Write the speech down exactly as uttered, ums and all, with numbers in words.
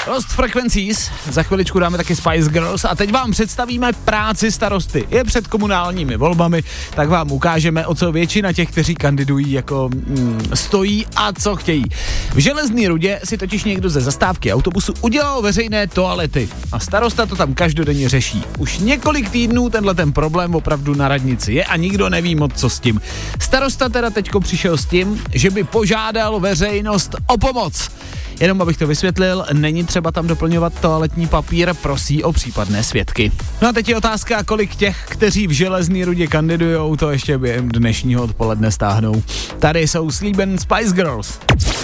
Lost Frequencies, za chviličku dáme taky Spice Girls a teď vám představíme práci starosty. Je před komunálními volbami, tak vám ukážeme, o co většina těch, kteří kandidují, jako mm, stojí a co chtějí. V Železný Rudě si totiž někdo ze zastávky autobusu udělal veřejné toalety a starosta to tam každodenně řeší. Už několik týdnů tenhle ten problém opravdu na radnici je a nikdo neví moc, co s tím. Starosta teda teďko přišel s tím, že by požádal veřejnost o pomoc. Jenom abych to vysvětlil, není třeba tam doplňovat toaletní papír, prosí o případné svědky. No a teď je otázka, kolik těch, kteří v Železný Rudě kandidujou, to ještě během dnešního odpoledne stáhnou. Tady jsou slíben Spice Girls.